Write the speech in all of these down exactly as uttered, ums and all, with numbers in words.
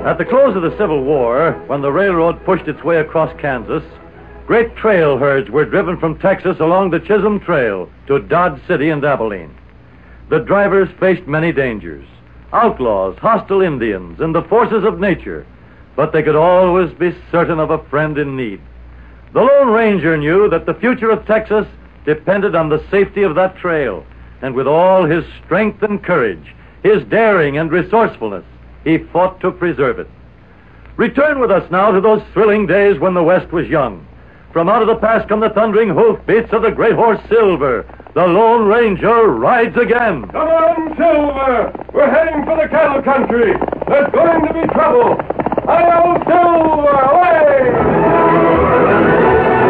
At the close of the Civil War, when the railroad pushed its way across Kansas, great trail herds were driven from Texas along the Chisholm Trail to Dodge City and Abilene. The drivers faced many dangers, outlaws, hostile Indians, and the forces of nature, but they could always be certain of a friend in need. The Lone Ranger knew that the future of Texas depended on the safety of that trail, and with all his strength and courage, his daring and resourcefulness, he fought to preserve it. Return with us now to those thrilling days when the West was young. From out of the past come the thundering hoofbeats of the great horse Silver. The Lone Ranger rides again. Come on, Silver! We're heading for the cattle country. There's going to be trouble. Hi-yo, Silver! Away!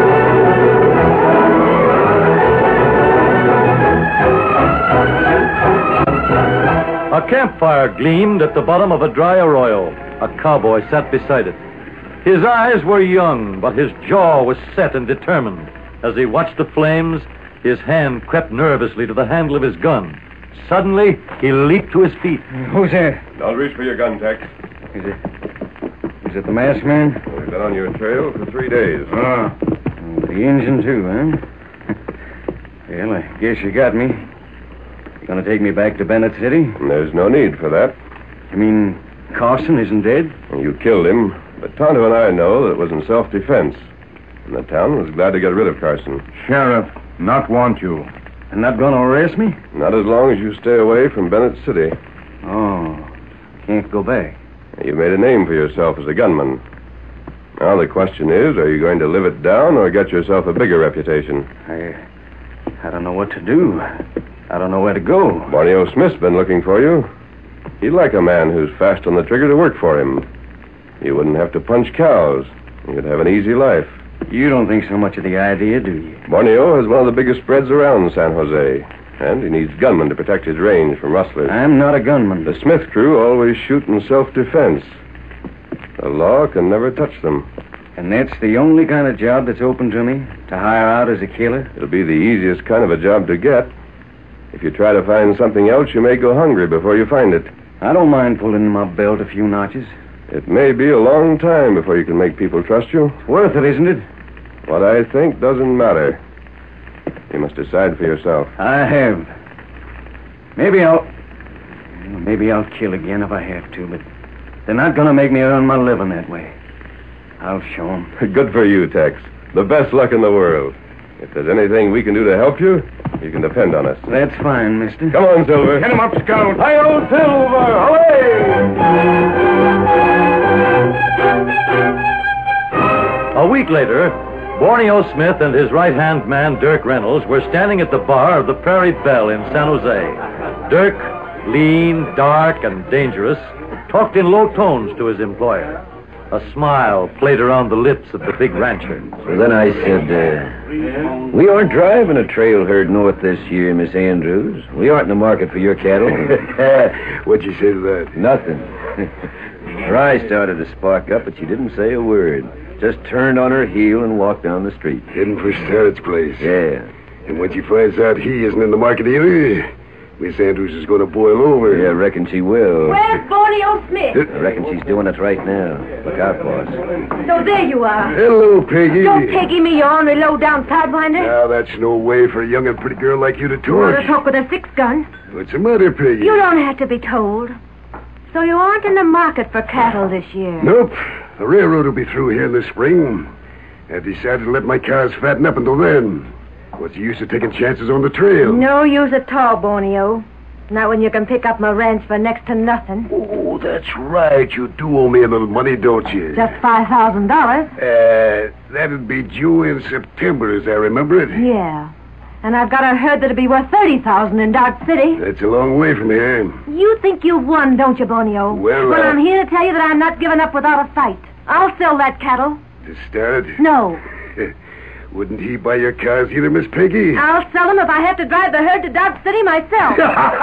A campfire gleamed at the bottom of a dry arroyo. A cowboy sat beside it. His eyes were young, but his jaw was set and determined. As he watched the flames, his hand crept nervously to the handle of his gun. Suddenly, he leaped to his feet. Who's there? Don't reach for your gun, Tex. Is it... Is it the masked man? We've been on your trail for three days. Oh. The engine, too, huh? Well, I guess you got me. You gonna take me back to Bennett City? There's no need for that. You mean Carson isn't dead? You killed him, but Tonto and I know that it was in self-defense. And the town was glad to get rid of Carson. Sheriff, not want you. And not gonna arrest me? Not as long as you stay away from Bennett City. Oh, can't go back. You've made a name for yourself as a gunman. Now the question is, are you going to live it down or get yourself a bigger reputation? I... I don't know what to do. I don't know where to go. Borneo Smith's been looking for you. He'd like a man who's fast on the trigger to work for him. You wouldn't have to punch cows. You'd have an easy life. You don't think so much of the idea, do you? Borneo has one of the biggest spreads around San Jose, and he needs gunmen to protect his range from rustlers. I'm not a gunman. The Smith crew always shoot in self-defense. The law can never touch them. And that's the only kind of job that's open to me? To hire out as a killer? It'll be the easiest kind of a job to get. If you try to find something else, you may go hungry before you find it. I don't mind pulling my belt a few notches. It may be a long time before you can make people trust you. It's worth it, isn't it? What I think doesn't matter. You must decide for yourself. I have. Maybe I'll... Maybe I'll kill again if I have to, but they're not going to make me earn my living that way. I'll show them. Good for you, Tex. The best luck in the world. If there's anything we can do to help you, you can depend on us. That's fine, mister. Come on, Silver. Get him up, Scout. Hi-yo, Silver! Away! A week later, Borneo Smith and his right-hand man, Dirk Reynolds, were standing at the bar of the Prairie Belle in San Jose. Dirk, lean, dark, and dangerous, talked in low tones to his employer. A smile played around the lips of the big rancher. So then I said, uh, we aren't driving a trail herd north this year, Miss Andrews. We aren't in the market for your cattle. What'd you say to that? Nothing. Her eyes started to spark up, but she didn't say a word. Just turned on her heel and walked down the street. Heading for Starrett's place. Yeah. And when she finds out he isn't in the market either, Miss Andrews is going to boil over. Yeah, I reckon she will. Where's Borneo Smith? I reckon she's doing it right now. Look out, boss. So there you are. Hello, Peggy. Don't Peggy me, you ornery low-down sidewinder. Now, that's no way for a young and pretty girl like you to You want talk. to talk with a six-gun? What's the matter, Peggy? You don't have to be told. So you aren't in the market for cattle this year? Nope. The railroad will be through here in the spring. I've decided to let my cows fatten up until then. What's the use of taking chances on the trail? No use at all, Borneo. Not when you can pick up my ranch for next to nothing. Oh, that's right. You do owe me a little money, don't you? Just five thousand dollars. Uh, that'd be due in September, as I remember it. Yeah. And I've got a herd that'll be worth thirty thousand in Dodge City. That's a long way from here. You think you've won, don't you, Borneo? Well, Well, uh... I'm here to tell you that I'm not giving up without a fight. I'll sell that cattle. To start? No. Wouldn't he buy your cows either, Miss Peggy? I'll sell them if I have to drive the herd to Dodge City myself.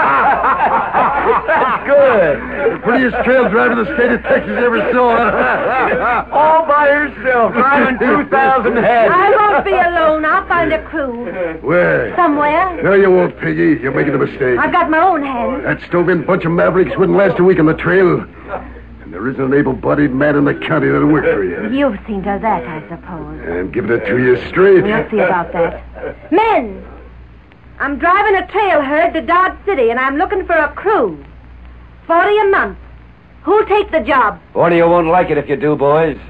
That's good. The prettiest trail driver the state of Texas ever saw. All by herself, driving two thousand head. I won't be alone. I'll find a crew. Where? Somewhere. No, you won't, Peggy. You're making a mistake. I've got my own hand. That stove-in bunch of mavericks wouldn't last a week on the trail. And there isn't an able-bodied man in the county that'll work for you. You've seen to that, I suppose. And giving it to you straight. We'll see about that. Men! I'm driving a trail herd to Dodge City, and I'm looking for a crew. Forty a month. Who'll take the job? Borneo won't like it if you do, boys.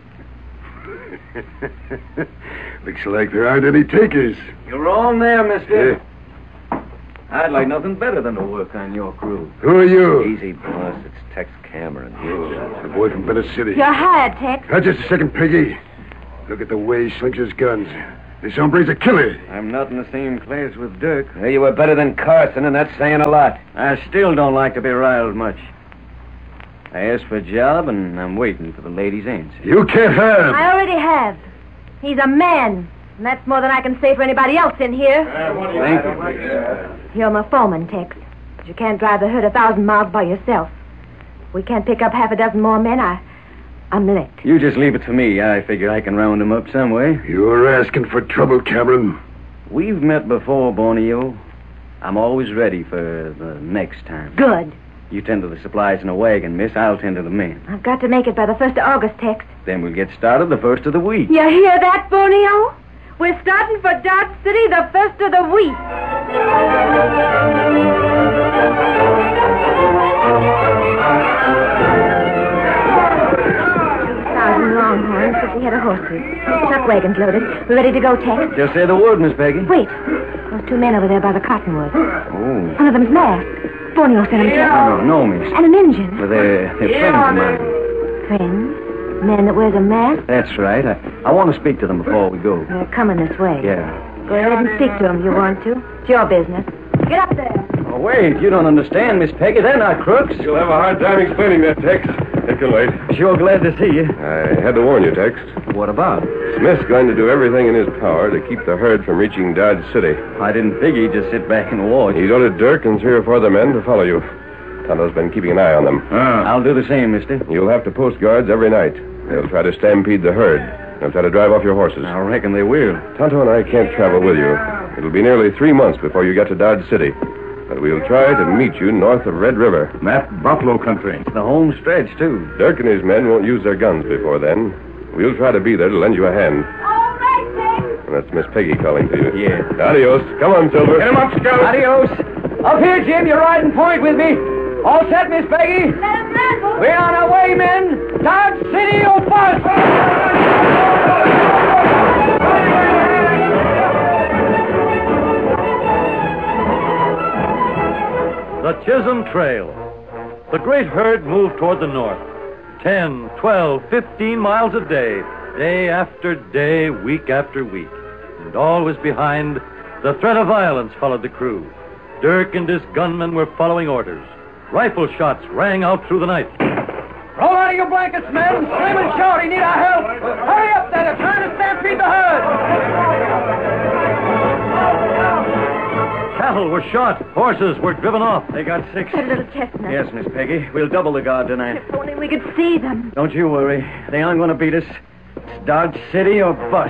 Looks like there aren't any takers. You're wrong there, mister. Yeah. I'd like nothing better than to work on your crew. Who are you? Easy, boss. It's Tex Cameron. Oh, the boy from Bennett City. You're hired, Tex. Now, just a second, Peggy. Look at the way he slings his guns. This hombre's a killer. I'm not in the same class with Dirk. Well, you were better than Carson, and that's saying a lot. I still don't like to be riled much. I asked for a job, and I'm waiting for the lady's answer. You can't have. I already have. He's a man. And that's more than I can say for anybody else in here. Thank you. You're my foreman, Tex. But you can't drive the herd a thousand miles by yourself. If we can't pick up half a dozen more men, I... I'm licked. You just leave it to me. I figure I can round them up some way. You're asking for trouble, Cameron. We've met before, Borneo. I'm always ready for the next time. Good. You tend to the supplies in a wagon, miss. I'll tend to the men. I've got to make it by the first of August, Tex. Then we'll get started the first of the week. You hear that, Borneo? We're starting for Dodge City the first of the week. Thousand longhorns, fifty head of horses. Truck wagons loaded. We're ready to go, Tex. Just say the word, Miss Peggy. Wait. Those two men over there by the cottonwood. Oh. One of them's masked. Borneo sent him, Tex. No, no, miss. And an Injun. Well, they're, they're friends of mine. Friends? Man that wears a mask? That's right. I, I want to speak to them before we go. They're coming this way. Yeah. Go ahead and speak to them if you want to. It's your business. Get up there. Oh, wait. You don't understand, Miss Peggy. They're not crooks. You'll have a hard time explaining that, Tex. If you're late. Sure glad to see you. I had to warn you, Tex. What about? Smith's going to do everything in his power to keep the herd from reaching Dodge City. I didn't figure he'd just sit back and watch. He's ordered Dirk and three or four other men to follow you. Tonto's been keeping an eye on them. I'll do the same, mister. You'll have to post guards every night. They'll try to stampede the herd. They'll try to drive off your horses. I reckon they will. Tonto and I can't travel with you. It'll be nearly three months before you get to Dodge City. But we'll try to meet you north of Red River. Map Buffalo country. The home stretch, too. Dirk and his men won't use their guns before then. We'll try to be there to lend you a hand. All right, Tex. And that's Miss Peggy calling to you. Yeah. Adios. Come on, Silver. Get him up, Scout. Adios. Up here, Jim. You're riding point with me. All set, Miss Peggy? Let him run. We're on our way, men. Dodge City or bust. The Chisholm Trail. The great herd moved toward the north. Ten, twelve, fifteen miles a day, day after day, week after week. And always behind, the threat of violence followed the crew. Dirk and his gunmen were following orders. Rifle shots rang out through the night. Roll out of your blankets, men. Scream and shout. You need our help. Hurry up, there. They're trying to stampede the herd. Cattle were shot. Horses were driven off. They got six. That little chestnut. Yes, Miss Peggy. We'll double the guard tonight. If only we could see them. Don't you worry. They aren't going to beat us. It's Dodge City or bust.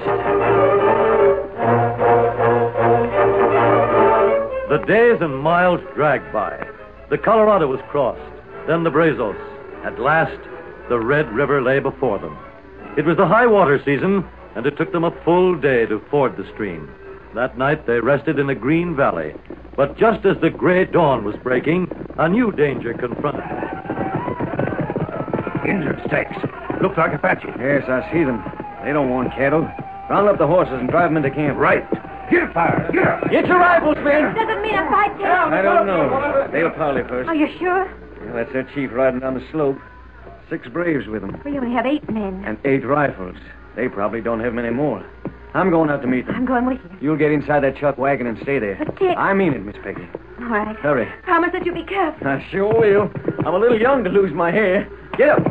The days and miles dragged by. The Colorado was crossed, then the Brazos. At last, the Red River lay before them. It was the high water season, and it took them a full day to ford the stream. That night, they rested in a green valley. But just as the gray dawn was breaking, a new danger confronted them. Injured Tex. Looks like Apache. Yes, I see them. They don't want cattle. Round up the horses and drive them into camp. Right. Get fire. Get up. Get your rifles, men. Does it mean a fight, Tex? I don't know. They'll parley first. Are you sure? Well, that's their chief riding down the slope. Six braves with them. We only have eight men. And eight rifles. They probably don't have many more. I'm going out to meet them. I'm going with you. You'll get inside that chuck wagon and stay there. But, Tex... I mean it, Miss Peggy. All right. Hurry. Promise that you'll be careful. I sure will. I'm a little young to lose my hair. Get up.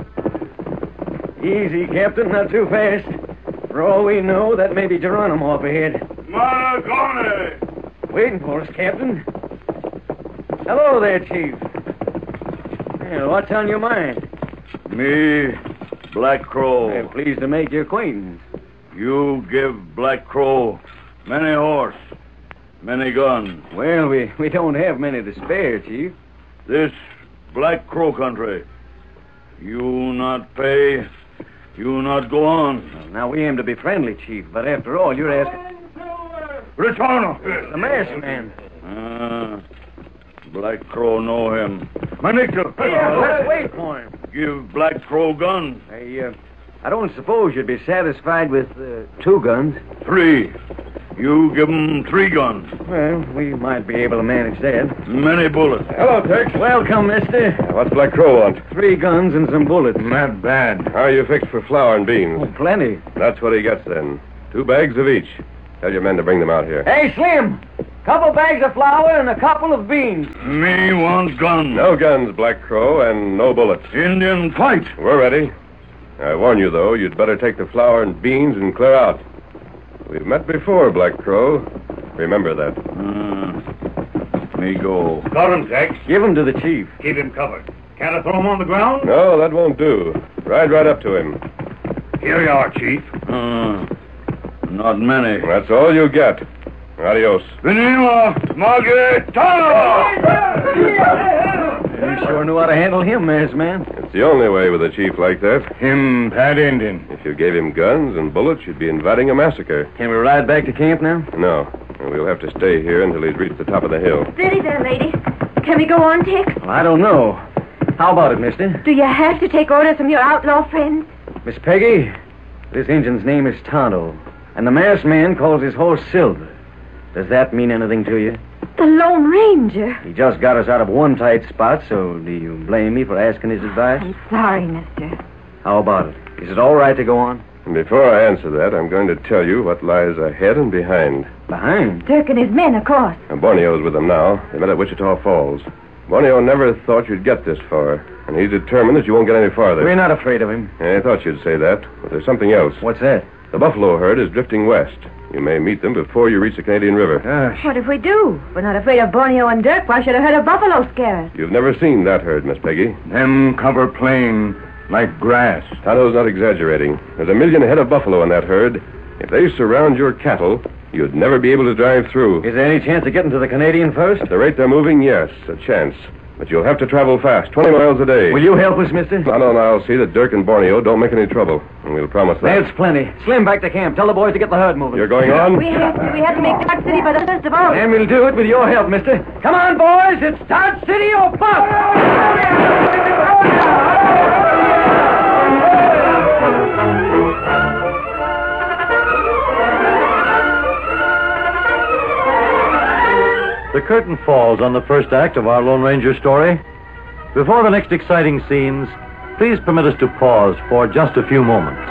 Easy, Captain. Not too fast. For all we know, that may be Geronimo up ahead. Maragone! Waiting for us, Captain. Hello there, Chief. Well, what's on your mind? Me, Black Crow. I'm pleased to make your acquaintance. You give Black Crow many horse, many gun. Well, we, we don't have many to spare, Chief. This Black Crow country. You not pay, you not go on. Well, now, we aim to be friendly, Chief, but after all, you're asking... Return. The masked man. Ah, Black Crow know him. Manickle. Uh, let's wait for him. Give Black Crow gun. Hey, uh, I don't suppose you'd be satisfied with uh, two guns. Three. You give him three guns. Well, we might be able to manage that. Many bullets. Hello, Tex. Welcome, mister. What's Black Crow want? Three guns and some bullets. Not bad. How are you fixed for flour and beans? Oh, plenty. That's what he gets then. Two bags of each. Tell your men to bring them out here. Hey, Slim. Couple bags of flour and a couple of beans. Me want gun. No guns, Black Crow, and no bullets. Indian fight. We're ready. I warn you, though, you'd better take the flour and beans and clear out. We've met before, Black Crow. Remember that. Uh, me go. Got him, Tex. Give him to the chief. Keep him covered. Can't I throw him on the ground? No, that won't do. Ride right up to him. Here you are, Chief. Uh, not many. That's all you get. Adios. Venima, Margaretano! You sure knew how to handle him, masked man. It's the only way with a chief like that. Him bad Indian. If you gave him guns and bullets, you'd be inviting a massacre. Can we ride back to camp now? No. We'll have to stay here until he's reached the top of the hill. Steady there, lady. Can we go on, Tex? Well, I don't know. How about it, mister? Do you have to take orders from your outlaw friends? Miss Peggy, this Injun's name is Tonto, and the masked man calls his horse Silver. Does that mean anything to you? The Lone Ranger. He just got us out of one tight spot, so do you blame me for asking his advice? I'm sorry, mister. How about it? Is it all right to go on? And before I answer that, I'm going to tell you what lies ahead and behind. Behind? Dirk and his men, of course. Now, Borneo's with them now. They met at Wichita Falls. Borneo never thought you'd get this far, and he's determined that you won't get any farther. We're not afraid of him. I thought you'd say that, but there's something else. What's that? The buffalo herd is drifting west. You may meet them before you reach the Canadian River. Gosh. What if we do? We're not afraid of Borneo and Dirk. Why should a herd of buffalo scare us? You've never seen that herd, Miss Peggy. Them cover plain like grass. Tonto's not exaggerating. There's a million head of buffalo in that herd. If they surround your cattle, you'd never be able to drive through. Is there any chance of getting to the Canadian first? At the rate they're moving, yes, a chance. But you'll have to travel fast, twenty miles a day. Will you help us, mister? Tonto and I'll see that Dirk and Borneo don't make any trouble. And we'll promise that. That's plenty. Slim, back to camp. Tell the boys to get the herd moving. You're going on? We have to. We have to make Dodge City by the first of all. And we'll do it with your help, mister. Come on, boys. It's Dodge City or bust. The curtain falls on the first act of our Lone Ranger story. Before the next exciting scenes, please permit us to pause for just a few moments.